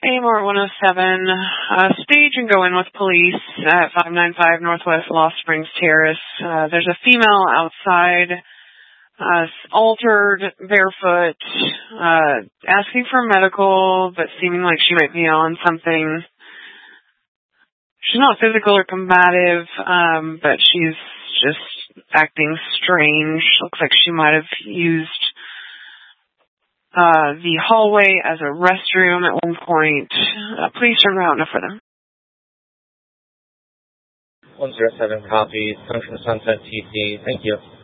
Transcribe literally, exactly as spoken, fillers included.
A M R one oh seven, uh, stage and go in with police at five ninety-five Northwest Lost Springs Terrace. Uh, there's a female outside, uh, altered, barefoot, uh, asking for medical, but seeming like she might be on something. She's not physical or combative, um, but she's just acting strange. Looks like she might have used Uh, the hallway as a restroom at one point. Uh, please turn around for them. one oh seven copy, Sunset T C. Thank you.